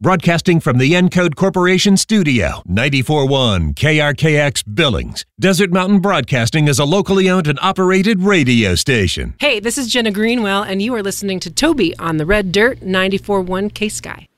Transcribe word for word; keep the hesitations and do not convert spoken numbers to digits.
Broadcasting from the Encode Corporation studio, ninety-four point one K R K X Billings. Desert Mountain Broadcasting is a locally owned and operated radio station. Hey, this is Jenna Greenwell, and you are listening to Toby on the Red Dirt, ninety-four point one K-Sky.